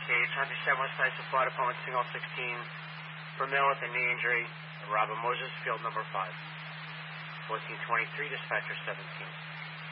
Case 107 West Side Supply Department, single 16, Vermil with a knee injury, Robert Moses, field number 5. 1423, dispatcher 17.